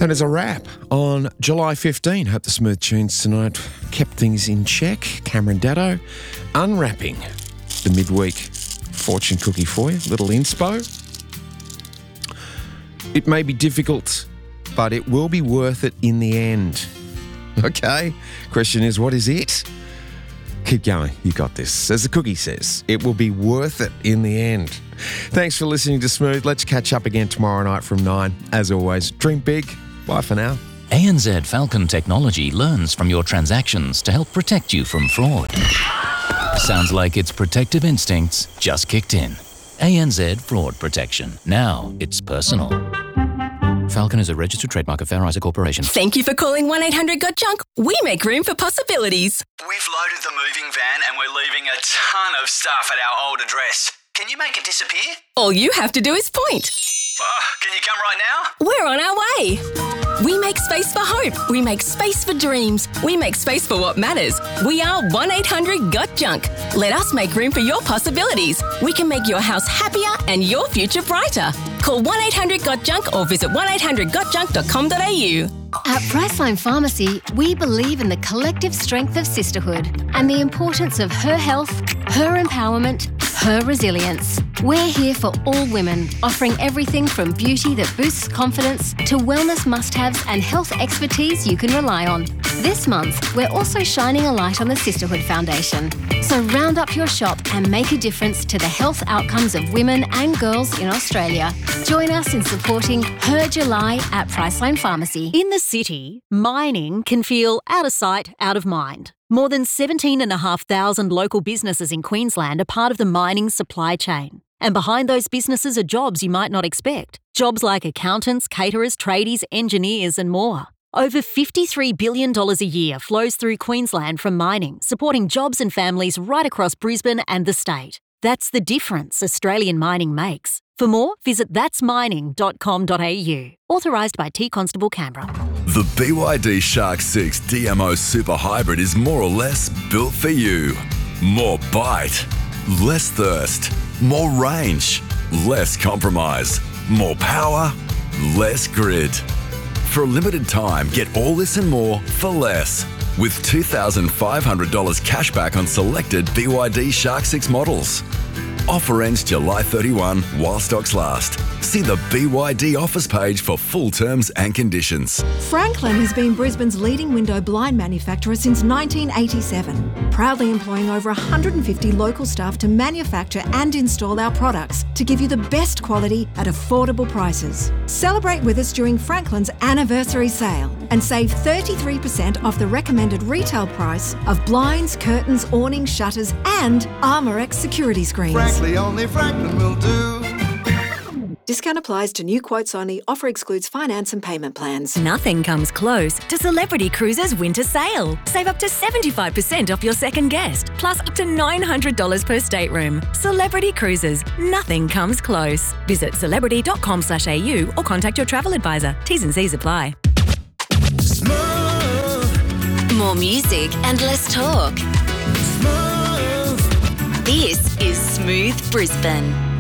That is a wrap on July 15. Hope the smooth tunes tonight kept things in check. Cameron Datto unwrapping the midweek fortune cookie for you. Little inspo. It may be difficult, but it will be worth it in the end. Okay? Question is, what is it? Keep going. You got this. As the cookie says, it will be worth it in the end. Thanks for listening to Smooth. Let's catch up again tomorrow night from 9. As always, dream big. Bye for now. ANZ Falcon Technology learns from your transactions to help protect you from fraud. Sounds like its protective instincts just kicked in. ANZ Fraud Protection. Now it's personal. Falcon is a registered trademark of Fair Isaac Corporation. Thank you for calling 1-800-GOT-JUNK. We make room for possibilities. We've loaded the moving van and we're leaving a ton of stuff at our old address. Can you make it disappear? All you have to do is point. Can you come right now? We're on our way. We make space for hope. We make space for dreams. We make space for what matters. We are 1-800-GOT-JUNK. Let us make room for your possibilities. We can make your house happier and your future brighter. Call 1-800-GOT-JUNK or visit 1800gotjunk.com.au. At Priceline Pharmacy, we believe in the collective strength of sisterhood and the importance of her health, her empowerment, her resilience. We're here for all women, offering everything from beauty that boosts confidence to wellness must-haves and health expertise you can rely on. This month, we're also shining a light on the Sisterhood Foundation. So round up your shop and make a difference to the health outcomes of women and girls in Australia. Join us in supporting Her July at Priceline Pharmacy. In the city, mining can feel out of sight, out of mind. More than 17,500 local businesses in Queensland are part of the mining supply chain. And behind those businesses are jobs you might not expect. Jobs like accountants, caterers, tradies, engineers and more. Over $53 billion a year flows through Queensland from mining, supporting jobs and families right across Brisbane and the state. That's the difference Australian mining makes. For more, visit thatsmining.com.au. Authorised by T Constable Canberra. The BYD Shark 6 DMO Super Hybrid is more or less built for you. More bite, less thirst, more range, less compromise, more power, less grid. For a limited time, get all this and more for less. With $2,500 cash back on selected BYD Shark 6 models. Offer ends July 31 while stocks last. See the BYD offers page for full terms and conditions. Franklin has been Brisbane's leading window blind manufacturer since 1987, proudly employing over 150 local staff to manufacture and install our products to give you the best quality at affordable prices. Celebrate with us during Franklin's anniversary sale and save 33% off the recommended retail price of blinds, curtains, awnings, shutters and Armorex security screens. Frankly, only Franklin will do. Discount applies to new quotes only. Offer excludes finance and payment plans. Nothing comes close to Celebrity Cruises' winter sale. Save up to 75% off your second guest, plus up to $900 per stateroom. Celebrity Cruises. Nothing comes close. Visit celebrity.com.au or contact your travel advisor. T's and C's apply. Smooth. More music and less talk. Smooth. This is Smooth Brisbane.